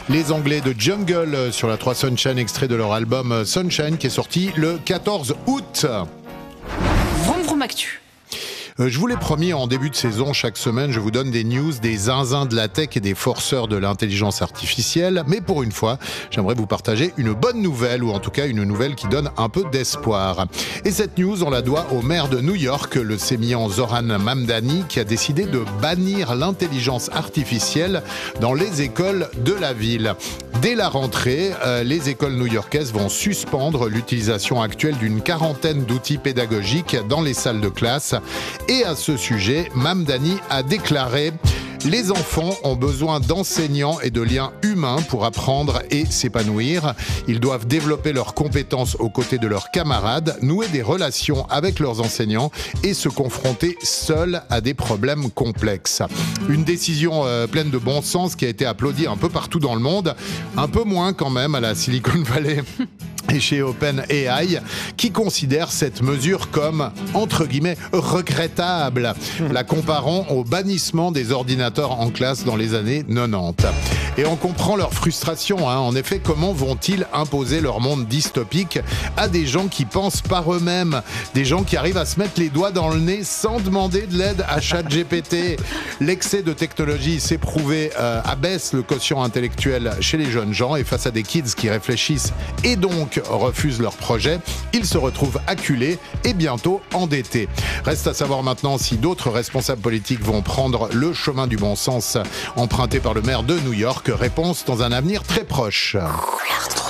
Les Anglais de Jungle sur la 3 Sunshine, extrait de leur album Sunshine qui est sorti le 14 août. Vroom Vroom Actu. Je vous l'ai promis en début de saison, chaque semaine, je vous donne des news, des zinzins de la tech et des forceurs de l'intelligence artificielle. Mais pour une fois, j'aimerais vous partager une bonne nouvelle, ou en tout cas une nouvelle qui donne un peu d'espoir. Et cette news, on la doit au maire de New York, le sémillant Zoran Mamdani, qui a décidé de bannir l'intelligence artificielle dans les écoles de la ville. Dès la rentrée, les écoles new-yorkaises vont suspendre l'utilisation actuelle d'une quarantaine d'outils pédagogiques dans les salles de classe. Et à ce sujet, Mamdani a déclaré « Les enfants ont besoin d'enseignants et de liens humains pour apprendre et s'épanouir. Ils doivent développer leurs compétences aux côtés de leurs camarades, nouer des relations avec leurs enseignants et se confronter seuls à des problèmes complexes. » Une décision pleine de bon sens qui a été applaudie un peu partout dans le monde, un peu moins quand même à la Silicon Valley. Et chez OpenAI, qui considère cette mesure comme, entre guillemets, regrettable, la comparant au bannissement des ordinateurs en classe dans les années 90. Et on comprend leur frustration, hein. En effet, comment vont-ils imposer leur monde dystopique à des gens qui pensent par eux-mêmes, des gens qui arrivent à se mettre les doigts dans le nez sans demander de l'aide à ChatGPT. L'excès de technologie, c'est prouvé, abaisse le quotient intellectuel chez les jeunes gens, et face à des kids qui réfléchissent et donc refusent leur projet, ils se retrouvent acculés et bientôt endettés. Reste à savoir maintenant si d'autres responsables politiques vont prendre le chemin du bon sens emprunté par le maire de New York. Réponse dans un avenir très proche.